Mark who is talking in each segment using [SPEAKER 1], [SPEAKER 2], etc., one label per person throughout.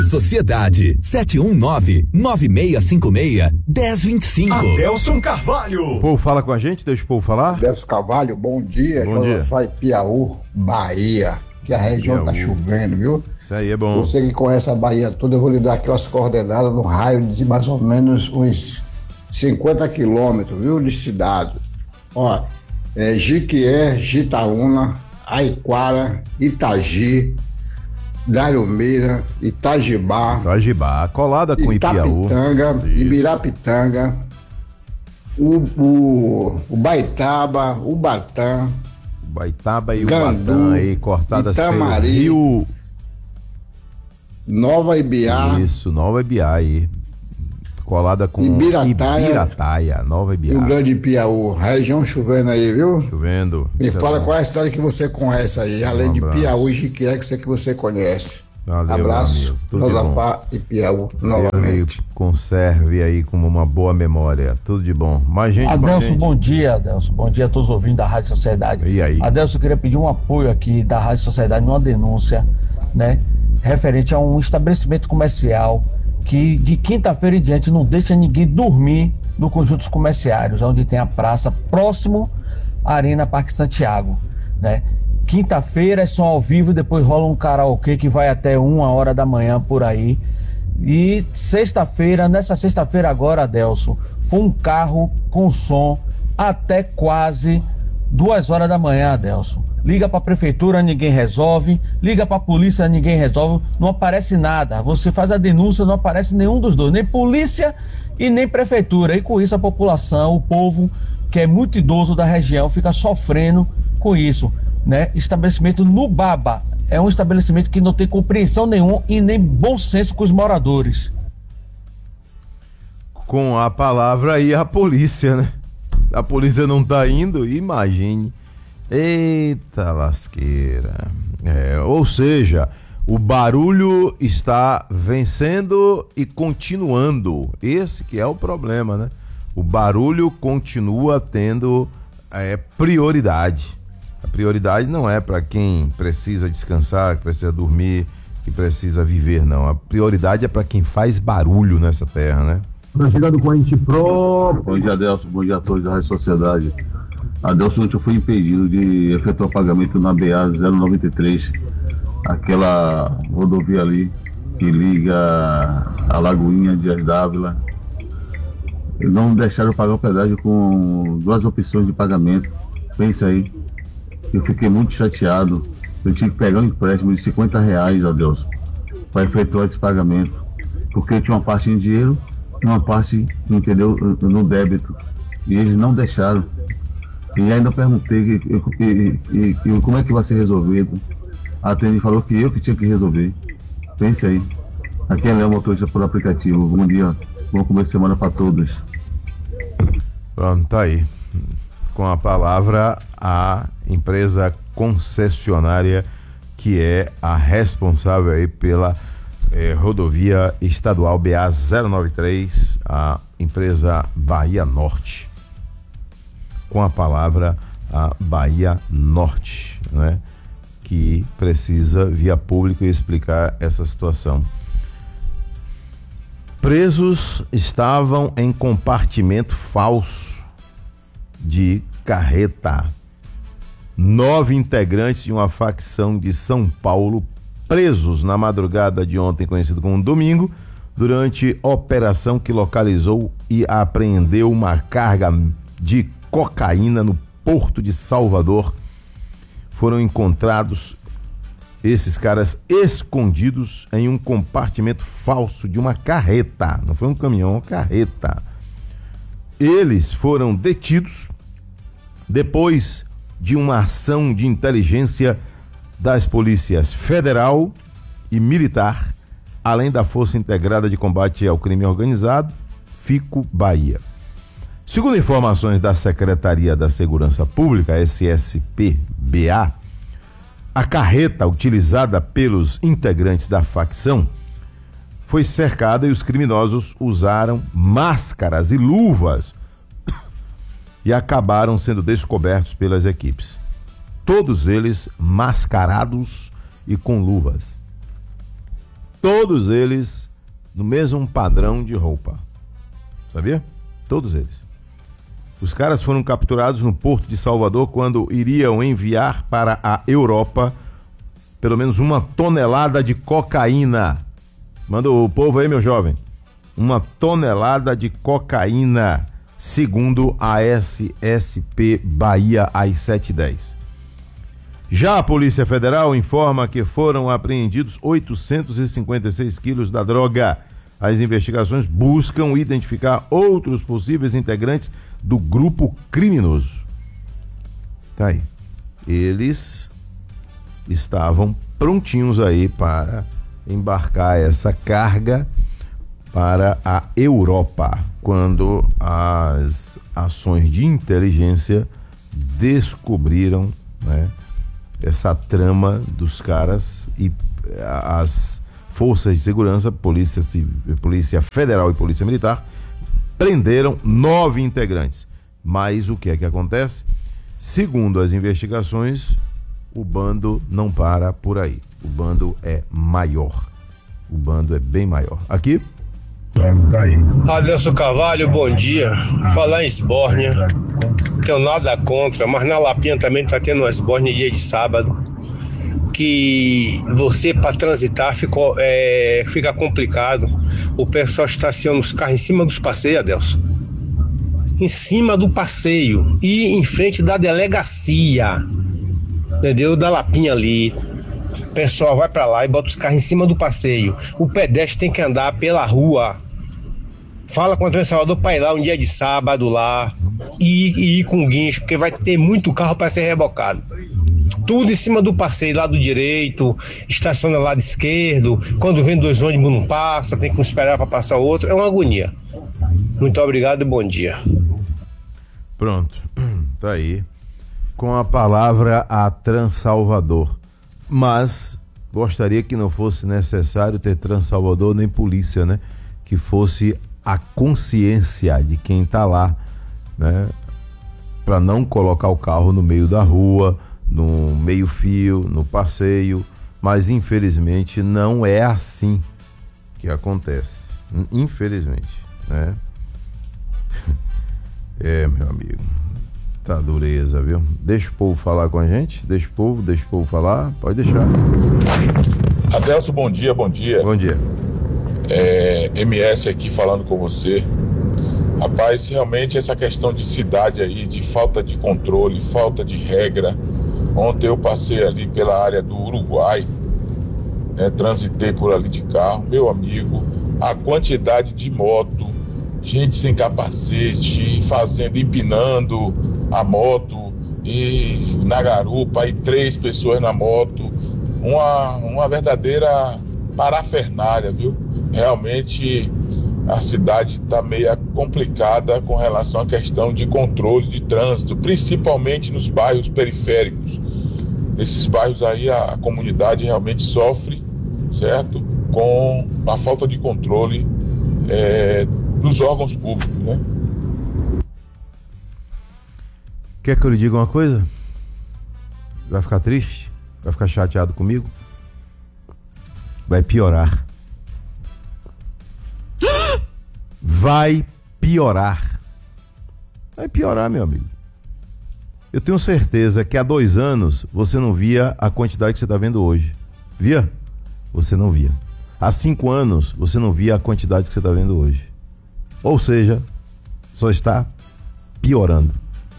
[SPEAKER 1] Sociedade 719-9656-1025.
[SPEAKER 2] Adelson Carvalho.
[SPEAKER 3] O povo fala com a gente, deixa o povo falar.
[SPEAKER 4] Adelson Carvalho, bom dia.
[SPEAKER 3] Bom dia.
[SPEAKER 4] Sai Piauí, Bahia, que a região tá chovendo, viu?
[SPEAKER 3] Isso aí é bom.
[SPEAKER 4] Você que conhece a Bahia toda, eu vou lhe dar aquelas coordenadas no raio de mais ou menos uns 50 quilômetros, viu, de cidade. Ó, Jiquié, Jitaúna, Aiquara, Itagi, Darumira, Itajibá,
[SPEAKER 3] colada com Ipiaú,
[SPEAKER 4] Ibirapitanga, o Baitaba, o Batã,
[SPEAKER 3] e
[SPEAKER 4] Gandu,
[SPEAKER 3] o Batã aí, cortadas
[SPEAKER 4] Itamari,
[SPEAKER 3] pelo Rio.
[SPEAKER 4] Nova Ibiá.
[SPEAKER 3] Isso, Nova Ibiá aí. Colada com Ibirataia, Nova Ibiá.
[SPEAKER 4] Rio Grande Piauí, região chovendo aí, viu?
[SPEAKER 3] Chovendo.
[SPEAKER 4] Me fala qual é a cidade que você conhece aí, além de Piauí e Jiquié, que você conhece.
[SPEAKER 3] Valeu,
[SPEAKER 4] abraço, Josafá e Piauí, novamente.
[SPEAKER 3] Conserve aí com uma boa memória, tudo de bom. Mais gente,
[SPEAKER 5] Adelson, bom dia, Adelson. Bom dia a todos os ouvintes da Rádio Sociedade.
[SPEAKER 3] E aí?
[SPEAKER 5] Adelson, eu queria pedir um apoio aqui da Rádio Sociedade numa denúncia, né? Referente a um estabelecimento comercial que de quinta-feira em diante não deixa ninguém dormir no conjunto dos comerciários, onde tem a praça próximo à Arena Parque Santiago, né? Quinta-feira é som ao vivo, depois rola um karaokê que vai até 1h da manhã por aí. E nessa sexta-feira agora, Adelson, foi um carro com som até quase 2h da manhã, Adelson. Liga pra prefeitura, ninguém resolve. Liga pra polícia, ninguém resolve. Não aparece nada. Você faz a denúncia, não aparece nenhum dos dois. Nem polícia e nem prefeitura. E com isso a população, o povo, que é muito idoso da região, fica sofrendo com isso, né? Estabelecimento no Baba. É um estabelecimento que não tem compreensão nenhuma e nem bom senso com os moradores.
[SPEAKER 3] Com a palavra aí a polícia, né? A polícia não tá indo, imagine. Eita lasqueira. Ou seja, o barulho está vencendo e continuando. Esse que é o problema, né? O barulho continua tendo prioridade. A prioridade não é para quem precisa descansar, que precisa dormir, que precisa viver, não. A prioridade é para quem faz barulho nessa terra, né?
[SPEAKER 6] Tá chegando com a gente próprio. Bom dia, Adelson. Bom dia a todos da Rádio Sociedade. Adelson, ontem eu fui impedido de efetuar pagamento na BA 093, aquela rodovia ali que liga a Lagoinha de Dávila. Não me deixaram pagar o pedágio com duas opções de pagamento. Pensa aí. Eu fiquei muito chateado. Eu tive que pegar um empréstimo de R$50, Adelson, para efetuar esse pagamento. Porque eu tinha uma parte em dinheiro e uma parte, entendeu, no débito. E eles não deixaram. E ainda perguntei como é que vai ser resolvido. A atendente falou que eu que tinha que resolver. Pense aí. Aqui é Léo, motorista por aplicativo. Bom dia, bom começo de semana para todos.
[SPEAKER 3] Pronto, tá aí. Com a palavra a empresa concessionária que é a responsável aí pela rodovia estadual BA 093, a empresa Bahia Norte. Com a palavra a Bahia Norte, né? Que precisa via público explicar essa situação. Presos estavam em compartimento falso de carreta. 9 integrantes de uma facção de São Paulo presos na madrugada de ontem, conhecido como domingo, durante operação que localizou e apreendeu uma carga de cocaína no Porto de Salvador. Foram encontrados esses caras escondidos em um compartimento falso de uma carreta. Não foi um caminhão, uma carreta. Eles foram detidos depois de uma ação de inteligência das polícias federal e militar, além da Força Integrada de Combate ao Crime Organizado, FICO Bahia. Segundo informações da Secretaria da Segurança Pública, SSP-BA, a carreta utilizada pelos integrantes da facção foi cercada e os criminosos usaram máscaras e luvas e acabaram sendo descobertos pelas equipes. Todos eles mascarados e com luvas. todos eles no mesmo padrão de roupa. Sabia? Todos eles. Os caras foram capturados no Porto de Salvador quando iriam enviar para a Europa pelo menos 1 tonelada de cocaína. Manda o povo aí, meu jovem. 1 tonelada de cocaína, segundo a SSP Bahia às 7h10. Já a Polícia Federal informa que foram apreendidos 856 quilos da droga. As investigações buscam identificar outros possíveis integrantes do grupo criminoso. Tá aí. Eles estavam prontinhos aí para embarcar essa carga para a Europa, quando as ações de inteligência descobriram, né, essa trama dos caras, e as forças de segurança, Polícia Federal e Polícia Militar, prenderam 9 integrantes. Mas o que é que acontece? Segundo as investigações, o bando não para por aí. O bando é maior. O bando é bem maior. Aqui.
[SPEAKER 2] Adelson Carvalho, bom dia. Falar em esbórnia, tenho nada contra, mas na Lapinha também tá tendo uma esbórnia dia de sábado, que você para transitar fica complicado. O pessoal estaciona os carros em cima dos passeios, Adelson. Em cima do passeio e em frente da delegacia, entendeu? Da Lapinha ali. O pessoal vai pra lá e bota os carros em cima do passeio. O pedestre tem que andar pela rua. Fala com o Transalvador pra ir lá um dia de sábado lá e ir com guincho, porque vai ter muito carro para ser rebocado. Tudo em cima do passeio, lado direito, estaciona lado esquerdo. Quando vem 2 ônibus não passa, tem que esperar para passar outro. É uma agonia. Muito obrigado e bom dia.
[SPEAKER 3] Pronto, tá aí. Com a palavra a Transalvador. Mas gostaria que não fosse necessário ter Transalvador nem polícia, né? Que fosse a consciência de quem tá lá, né? Para não colocar o carro no meio da rua, no meio-fio, no passeio. Mas infelizmente não é assim que acontece. Infelizmente, né? É, meu amigo. Tá dureza, viu? Deixa o povo falar com a gente. Deixa o povo falar. Pode deixar.
[SPEAKER 7] Adelson, bom dia.
[SPEAKER 3] Bom dia.
[SPEAKER 7] MS aqui falando com você. Rapaz, realmente essa questão de cidade aí, de falta de controle, falta de regra. Ontem eu passei ali pela área do Uruguai, né, transitei por ali de carro. Meu amigo, a quantidade de moto, gente sem capacete, empinando a moto, e na garupa, e 3 pessoas na moto, uma verdadeira parafernália, viu? Realmente a cidade está meio complicada com relação à questão de controle de trânsito, principalmente nos bairros periféricos. Nesses bairros aí a comunidade realmente sofre, certo? Com a falta de controle dos órgãos públicos, né?
[SPEAKER 3] Quer que eu lhe diga uma coisa? Vai ficar triste? Vai ficar chateado comigo? Vai piorar. Vai piorar. Vai piorar, meu amigo. Eu tenho certeza que há 2 anos você não via a quantidade que você está vendo hoje. Via? Você não via. Há 5 anos você não via a quantidade que você está vendo hoje. Ou seja, só está piorando.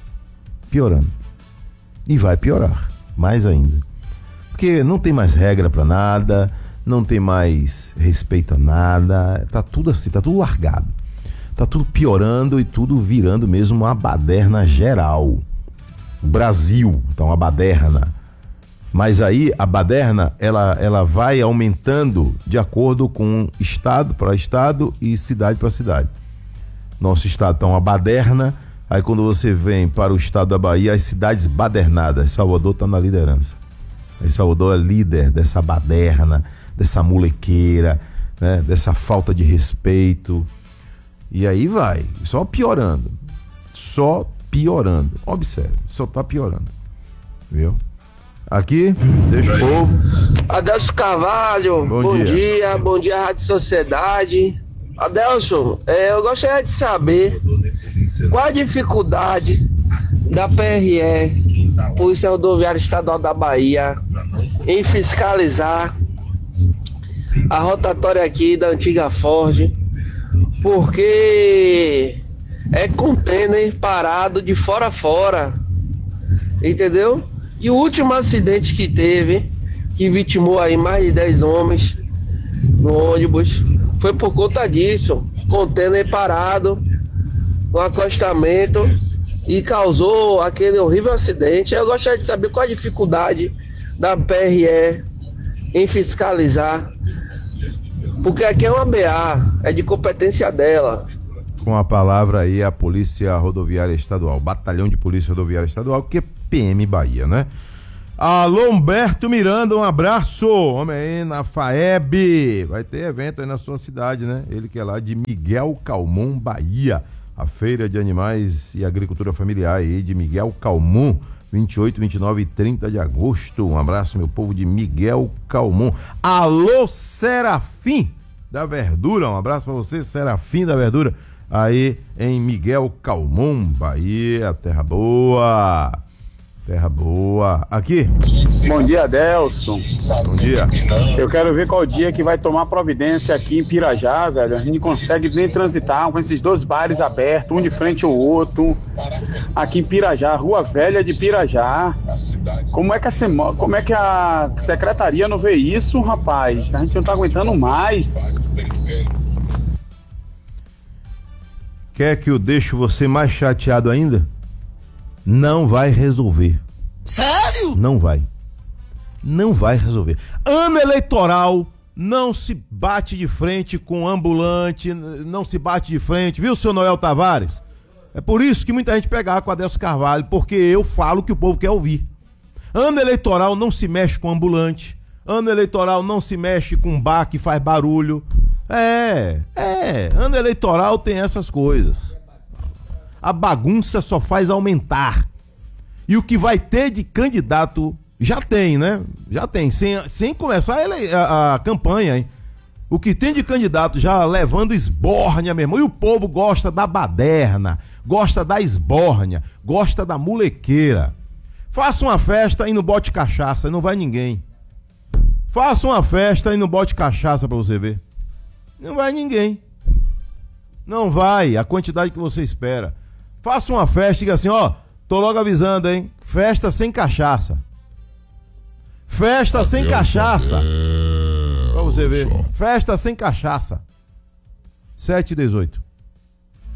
[SPEAKER 3] E vai piorar mais ainda. Porque não tem mais regra para nada, não tem mais respeito a nada, tá tudo assim, tá tudo largado. Tá tudo piorando e tudo virando mesmo uma baderna geral. O Brasil tá uma baderna. Mas aí a baderna, ela vai aumentando de acordo com estado para estado e cidade para cidade. Nosso estado tá uma baderna. Aí quando você vem para o estado da Bahia, as cidades badernadas, Salvador está na liderança. Aí Salvador é líder dessa baderna, dessa molequeira, né? Dessa falta de respeito. E aí vai, só piorando. Observe, só está piorando. Viu? Aqui, deixa o povo.
[SPEAKER 8] Adelson Carvalho, bom dia, Rádio Sociedade. Adelson, eu gostaria de saber qual a dificuldade da PRE, Polícia Rodoviária Estadual da Bahia, em fiscalizar a rotatória aqui da antiga Ford, porque é container parado de fora a fora, entendeu? E o último acidente que teve, que vitimou aí mais de 10 homens no ônibus, foi por conta disso. Container parado no acostamento e causou aquele horrível acidente. Eu gostaria de saber qual a dificuldade da PRE em fiscalizar, porque aqui é uma BA, é de competência dela.
[SPEAKER 3] Com a palavra aí a Polícia Rodoviária Estadual, Batalhão de Polícia Rodoviária Estadual, que é PM Bahia, né? Alô, Humberto Miranda, um abraço, homem aí na FAEB, vai ter evento aí na sua cidade, né? Ele que é lá de Miguel Calmon, Bahia, a Feira de Animais e Agricultura Familiar aí de Miguel Calmon, 28, 29 e 30 de agosto, um abraço, meu povo de Miguel Calmon. Alô, Serafim da Verdura, um abraço pra você, Serafim da Verdura, aí em Miguel Calmon, Bahia, terra boa. Terra boa. Aqui.
[SPEAKER 9] Bom dia, Adelson.
[SPEAKER 3] Bom dia.
[SPEAKER 9] Eu quero ver qual dia que vai tomar providência aqui em Pirajá, velho. A gente consegue nem transitar com esses dois bares abertos, um de frente ao outro. Aqui em Pirajá, Rua Velha de Pirajá. Como é que a secretaria não vê isso, rapaz? A gente não tá aguentando mais.
[SPEAKER 3] Quer que eu deixe você mais chateado ainda? Não vai resolver.
[SPEAKER 1] Sério?
[SPEAKER 3] Não vai. Não vai resolver. Ano eleitoral, não se bate de frente com ambulante, não se bate de frente, viu, seu Noel Tavares? É por isso que muita gente pega com a Adelson Carvalho, porque eu falo o que o povo quer ouvir. Ano eleitoral não se mexe com ambulante. Ano eleitoral não se mexe com bar que faz barulho. Ano eleitoral tem essas coisas. A bagunça só faz aumentar. E o que vai ter de candidato, já tem, né? Já tem, sem começar a campanha, hein? O que tem de candidato já levando esbórnia, meu irmão. E o povo gosta da baderna, gosta da esbórnia, gosta da mulequeira. Faça uma festa e não bote cachaça, não vai ninguém. Faça uma festa e não bote cachaça pra você ver. Não vai ninguém. Não vai a quantidade que você espera. Faça uma festa e diga assim, ó, tô logo avisando, hein? Festa sem cachaça. Festa sem cachaça. Pra você ver. Festa sem cachaça. 7h18.